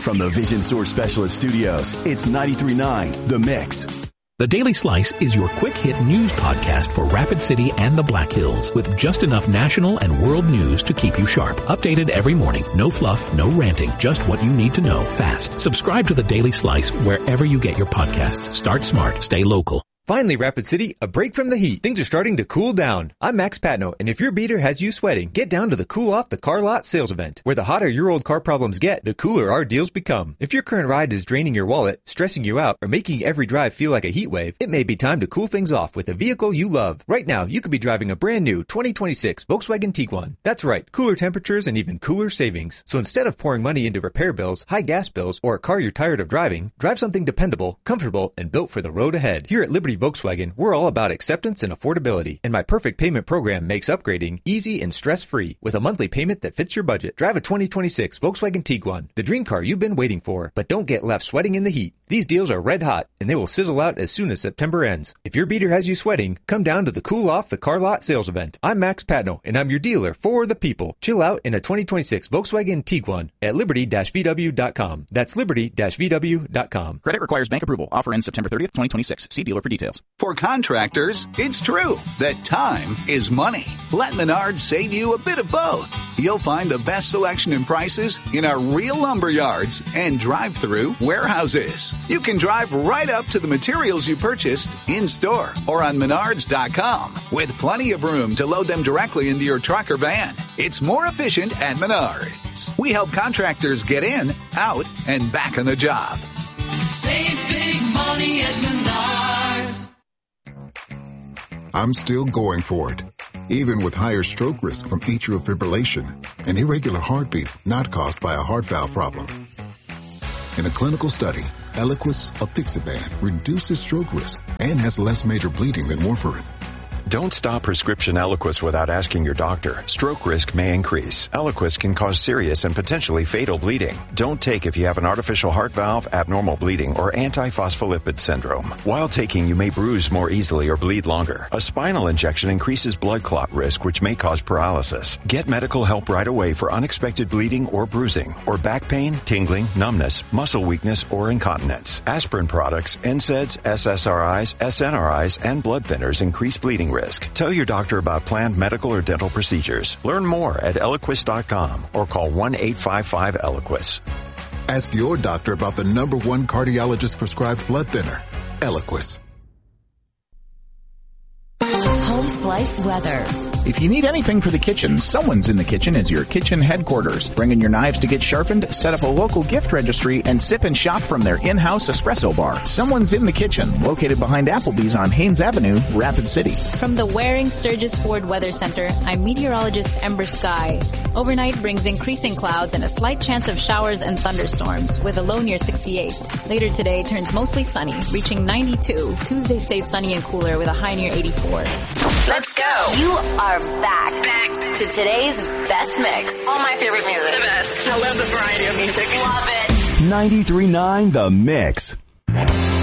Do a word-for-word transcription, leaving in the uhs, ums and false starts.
From the Vision Source Specialist Studios, it's ninety-three point nine The Mix. The Daily Slice is your quick-hit news podcast for Rapid City and the Black Hills, with just enough national and world news to keep you sharp. Updated every morning. No fluff, no ranting, just what you need to know fast. Subscribe to The Daily Slice wherever you get your podcasts. Start smart. Stay local. Finally, Rapid City, a break from the heat. Things are starting to cool down. I'm Max Patno, and if your beater has you sweating, get down to the Cool Off the Car Lot sales event. Where the hotter your old car problems get, the cooler our deals become. If your current ride is draining your wallet, stressing you out, or making every drive feel like a heat wave, it may be time to cool things off with a vehicle you love. Right now, you could be driving a brand new twenty twenty-six Volkswagen Tiguan. That's right, cooler temperatures and even cooler savings. So instead of pouring money into repair bills, high gas bills, or a car you're tired of driving, drive something dependable, comfortable, and built for the road ahead. Here at Liberty Volkswagen, we're all about acceptance and affordability, and my Perfect Payment program makes upgrading easy and stress-free with a monthly payment that fits your budget. Drive a twenty twenty-six Volkswagen Tiguan, the dream car you've been waiting for, but don't get left sweating in the heat. These deals are red hot, and they will sizzle out as soon as September ends. If your beater has you sweating, come down to the Cool Off the Car Lot sales event. I'm Max Patno, and I'm your dealer for the people. Chill out in a twenty twenty-six Volkswagen Tiguan at liberty dash v w dot com. That's liberty dash v w dot com. Credit requires bank approval. Offer ends September thirtieth, twenty twenty-six. See dealer for details. For contractors, it's true that time is money. Let Menards save you a bit of both. You'll find the best selection and prices in our real lumber yards and drive-through warehouses. You can drive right up to the materials you purchased in-store or on menards dot com with plenty of room to load them directly into your truck or van. It's more efficient at Menards. We help contractors get in, out, and back on the job. Save big money at Menards. I'm still going for it, even with higher stroke risk from atrial fibrillation, an irregular heartbeat not caused by a heart valve problem. In a clinical study, Eliquis apixaban reduces stroke risk and has less major bleeding than warfarin. Don't stop prescription Eliquis without asking your doctor. Stroke risk may increase. Eliquis can cause serious and potentially fatal bleeding. Don't take if you have an artificial heart valve, abnormal bleeding, or antiphospholipid syndrome. While taking, you may bruise more easily or bleed longer. A spinal injection increases blood clot risk, which may cause paralysis. Get medical help right away for unexpected bleeding or bruising, or back pain, tingling, numbness, muscle weakness, or incontinence. Aspirin products, N SAIDs, S S R Is, S N R Is, and blood thinners increase bleeding risk. Tell your doctor about planned medical or dental procedures. Learn more at eliquis dot com or call one eight five five Eliquis. Ask your doctor about the number one cardiologist prescribed blood thinner, Eliquis. Home Slice weather. If you need anything for the kitchen, someone's in the kitchen as your kitchen headquarters. Bring in your knives to get sharpened, set up a local gift registry, and sip and shop from their in-house espresso bar. Someone's in the kitchen, located behind Applebee's on Haynes Avenue, Rapid City. From the Waring Sturgis Ford Weather Center, I'm meteorologist Ember Sky. Overnight brings increasing clouds and a slight chance of showers and thunderstorms, with a low near sixty-eight. Later today turns mostly sunny, reaching ninety-two. Tuesday stays sunny and cooler with a high near eighty-four. Let's go. You are back. Back to today's best mix. All my favorite music. The best. I love the variety of music. Love it. ninety-three point nine The Mix.